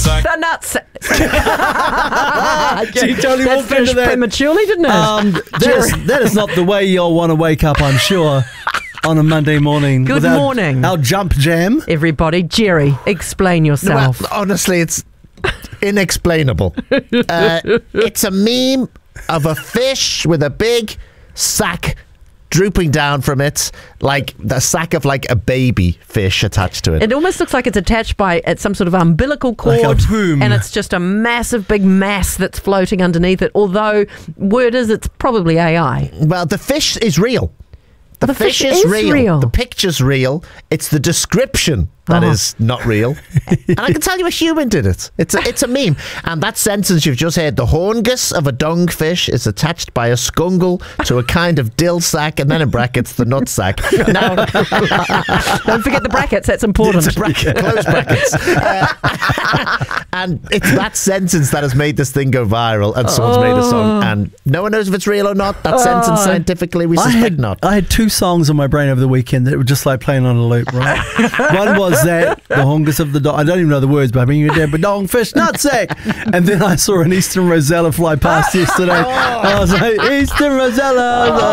nutsack. The nuts. She totally That walked into finished that. prematurely, didn't it? That is not the way you'll want to wake up, I'm sure, on a Monday morning. Good with our- morning. Our jump jam. Everybody, Jerry, explain Well, yourself. honestly, it's inexplainable. It's a meme of a fish with a big sack drooping down from it, like the sack of like a baby fish attached to it. It almost looks like it's attached by some sort of umbilical cord, Like a plume. and it's just a massive big mass that's floating underneath it. Although, word is it's probably AI. Well, the fish is real. The fish is real. The picture's real. It's the description that is not real. And I can tell you a human did it. It's a meme. And that sentence you've just heard, the haungus of a dungfish is attached by a scungle to a kind of dill sack, and then in brackets, the nut sack. Now, Don't forget the brackets, that's important. it's a bracket, close brackets. And it's that sentence that has made this thing go viral, and someone's made a song, and no one knows if it's real or not. That sentence, scientifically, we suspect not. I had two songs on my brain over the weekend that were just like playing on a loop, right? One was that, the hongus of the dog. I don't even know the words, but I mean, you're dead, but dongfish nutsack. And then I saw an Eastern Rosella fly past yesterday. I was like, Eastern Rosella.